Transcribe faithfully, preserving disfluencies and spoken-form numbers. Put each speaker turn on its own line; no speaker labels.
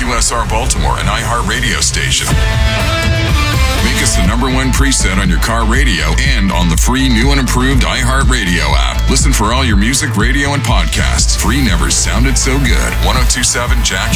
W S R Baltimore, an iHeartRadio station. Make us the number one preset on your car radio and on the free new and improved iHeartRadio app. Listen for all your music, radio, and podcasts. Free never sounded so good. ten twenty-seven Jack